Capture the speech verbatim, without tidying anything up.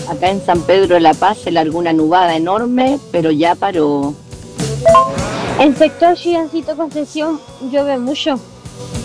Acá en San Pedro de la Paz se largó una nubada enorme, pero ya paró. En sector Giancito Concepción llueve mucho.